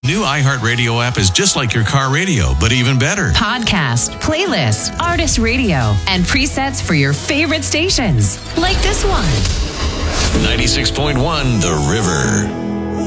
New iHeartRadio app is just like your car radio, but even better. Podcast, playlist, artist radio, and presets for your favorite stations. Like this one. 96.1 The River.